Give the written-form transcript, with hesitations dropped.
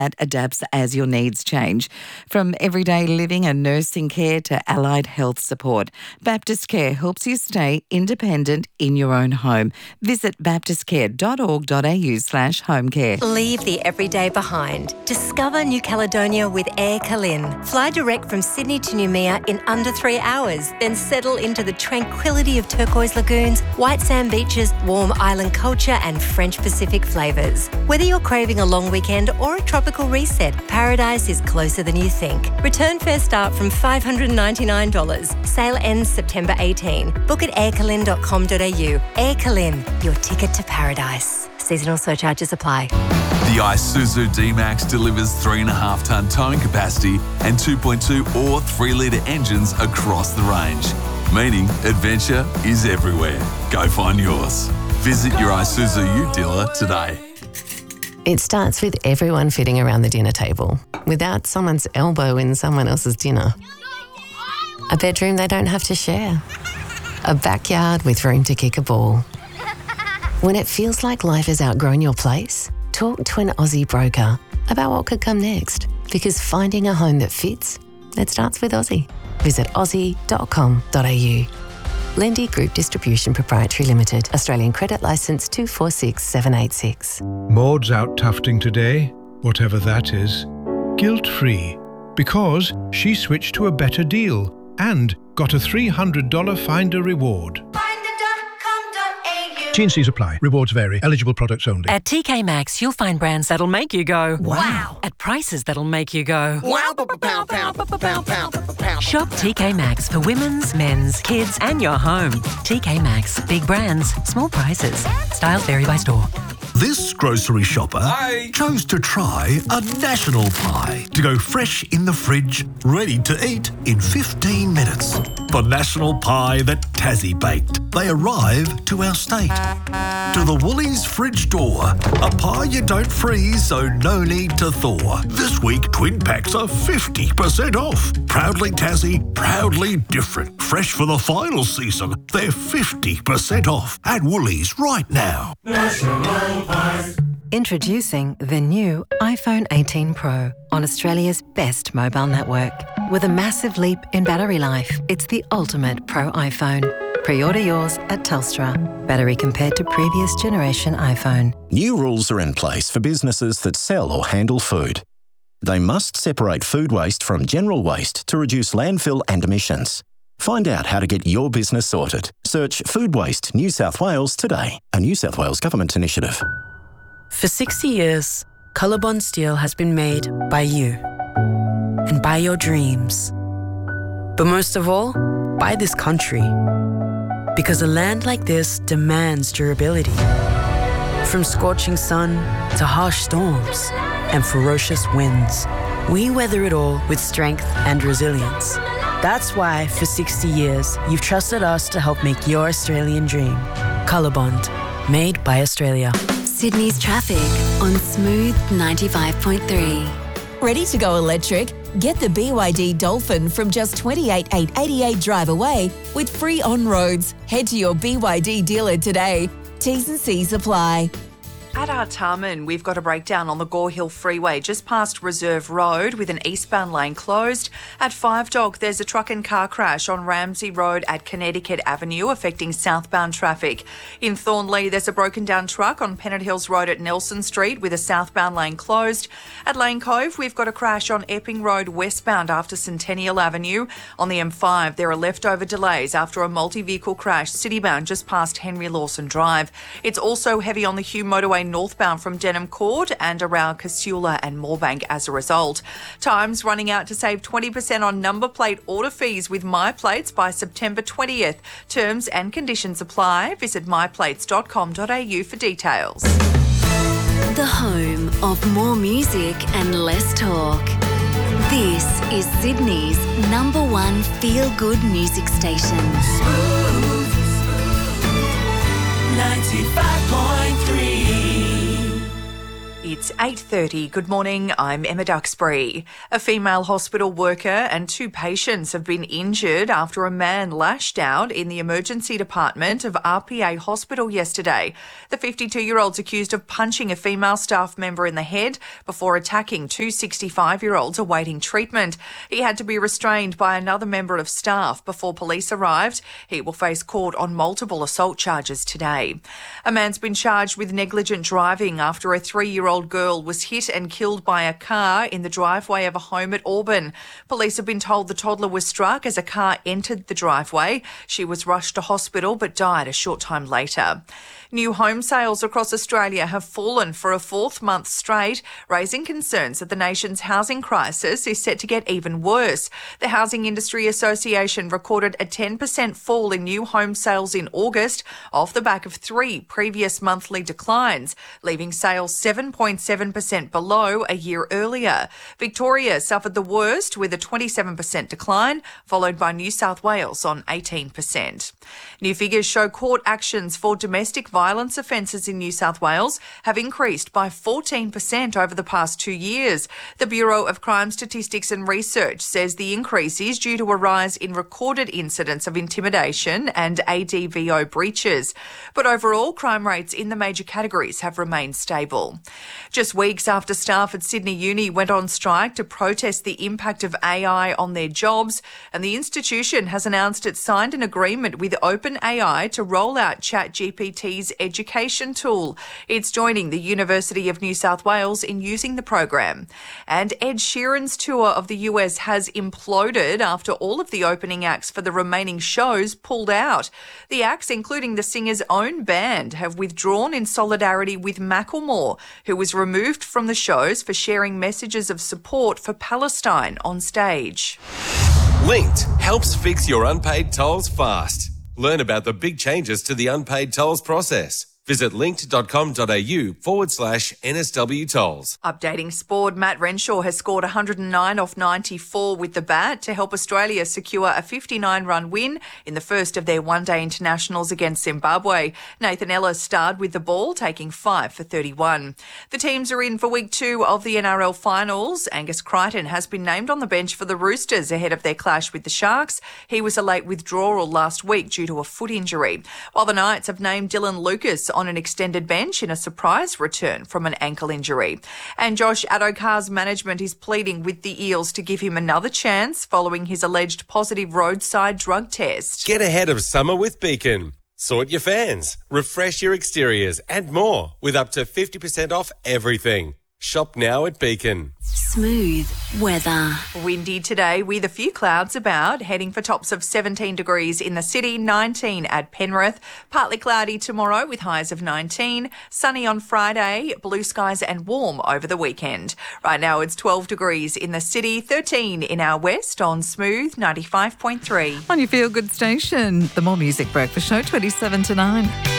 that adapts as your needs change. From everyday living and nursing care to allied health support, Baptist Care helps you stay independent in your own home. Visit baptistcare.org.au/homecare. Leave the everyday behind. Discover New Caledonia with Air Calin. Fly direct from Sydney to Noumea in under 3 hours, then settle into the tranquility of turquoise lagoons, white sand beaches, warm island culture and French Pacific flavours. Whether you're craving a long weekend or a tropical reset, paradise is closer than you think. Return fare start from $599. Sale ends September 18. Book at aircalin.com.au. Air Calin, your ticket to paradise. Seasonal surcharges apply. The Isuzu D-Max delivers 3.5-tonne towing capacity and 2.2 or 3-litre engines across the range, meaning adventure is everywhere. Go find yours. Visit your Isuzu Ute dealer today. It starts with everyone fitting around the dinner table, without someone's elbow in someone else's dinner. A bedroom they don't have to share. A backyard with room to kick a ball. When it feels like life has outgrown your place, talk to an Aussie broker about what could come next. Because finding a home that fits, it starts with Aussie. Visit aussie.com.au. Lendy Group Distribution Proprietary Limited. Australian Credit Licence 246786. Maud's out tufting today, whatever that is, guilt-free, because she switched to a better deal and got a $300 Finder reward. T&Cs apply. Rewards vary. Eligible products only. At TK Maxx, you'll find brands that'll make you go, wow. At prices that'll make you go, Wow. Shop TK Maxx for women's, men's, kids, and your home. TK Maxx. Big brands, small prices. Styles vary by store. This grocery shopper chose to try a national pie to go fresh in the fridge, ready to eat in 15 minutes. The national pie that Tassie baked. They arrive to our state. To the Woolies fridge door. A pie you don't freeze, so no need to thaw. This week, twin packs are 50% off. Proudly Tassie, proudly different. Fresh for the final season. They're 50% off at Woolies right now. Introducing the new iPhone 18 Pro on Australia's best mobile network. With a massive leap in battery life, it's the ultimate Pro iPhone. Pre-order yours at Telstra. Battery compared to previous generation iPhone. New rules are in place for businesses that sell or handle food. They must separate food waste from general waste to reduce landfill and emissions. Find out how to get your business sorted. Search Food Waste New South Wales today, a New South Wales government initiative. For 60 years, Colorbond Steel has been made by you and by your dreams. But most of all, by this country. Because a land like this demands durability. From scorching sun to harsh storms and ferocious winds, we weather it all with strength and resilience. That's why, for 60 years, you've trusted us to help make your Australian dream. Colorbond, made by Australia. Sydney's traffic on Smooth 95.3. Ready to go electric? Get the BYD Dolphin from just $28,888 drive away with free on-roads. Head to your BYD dealer today. T's and C's apply. At Artarmon, we've got a breakdown on the Gore Hill Freeway just past Reserve Road with an eastbound lane closed. At Five Dog, there's a truck and car crash on Ramsey Road at Connecticut Avenue affecting southbound traffic. In Thornley, there's a broken down truck on Pennant Hills Road at Nelson Street with a southbound lane closed. At Lane Cove, we've got a crash on Epping Road westbound after Centennial Avenue. On the M5, there are leftover delays after a multi-vehicle crash citybound just past Henry Lawson Drive. It's also heavy on the Hume Motorway northbound from Denham Court and around Casula and Moorebank as a result. Time's running out to save 20% on number plate order fees with MyPlates by September 20th. Terms and conditions apply. Visit myplates.com.au for details. The home of more music and less talk. This is Sydney's #1 feel-good music station. Smooth 95.3. It's 8:30. Good morning, I'm Emma Duxbury. A female hospital worker and 2 patients have been injured after a man lashed out in the emergency department of RPA Hospital yesterday. The 52-year-old's accused of punching a female staff member in the head before attacking 2 65-year-olds awaiting treatment. He had to be restrained by another member of staff before police arrived. He will face court on multiple assault charges today. A man's been charged with negligent driving after a 3-year-old girl was hit and killed by a car in the driveway of a home at Auburn. Police have been told the toddler was struck as a car entered the driveway. She was rushed to hospital but died a short time later. New home sales across Australia have fallen for a 4th month straight, raising concerns that the nation's housing crisis is set to get even worse. The Housing Industry Association recorded a 10% fall in new home sales in August, off the back of 3 previous monthly declines, leaving sales 7.7% below a year earlier. Victoria suffered the worst with a 27% decline, followed by New South Wales on 18%. New figures show court actions for domestic violence offences in New South Wales have increased by 14% over the past 2 years. The Bureau of Crime Statistics and Research says the increase is due to a rise in recorded incidents of intimidation and ADVO breaches. But overall, crime rates in the major categories have remained stable. Just weeks after staff at Sydney Uni went on strike to protest the impact of AI on their jobs, and the institution has announced it signed an agreement with OpenAI to roll out ChatGPT's education tool. It's joining the University of New South Wales in using the program. And Ed Sheeran's tour of the US has imploded after all of the opening acts for the remaining shows pulled out. The acts, including the singer's own band, have withdrawn in solidarity with Macklemore, who was removed from the shows for sharing messages of support for Palestine on stage. Linked helps fix your unpaid tolls fast. Learn about the big changes to the unpaid tolls process. Visit linked.com.au/NSW tolls. Updating sport, Matt Renshaw has scored 109 off 94 with the bat to help Australia secure a 59-run win in the first of their one-day internationals against Zimbabwe. Nathan Ellis starred with the ball, taking 5 for 31. The teams are in for week 2 of the NRL finals. Angus Crichton has been named on the bench for the Roosters ahead of their clash with the Sharks. He was a late withdrawal last week due to a foot injury, while the Knights have named Dylan Lucas on an extended bench in a surprise return from an ankle injury. And Josh Adokar's management is pleading with the Eels to give him another chance following his alleged positive roadside drug test. Get ahead of summer with Beacon. Sort your fans, refresh your exteriors and more with up to 50% off everything. Shop now at Beacon. Smooth weather. Windy today with a few clouds about, heading for tops of 17 degrees in the city, 19 at Penrith. Partly cloudy tomorrow with highs of 19. Sunny on Friday, blue skies and warm over the weekend. Right now it's 12 degrees in the city, 13 in our west on Smooth 95.3. On your Feel Good station, the More Music Breakfast Show, 27 to 9.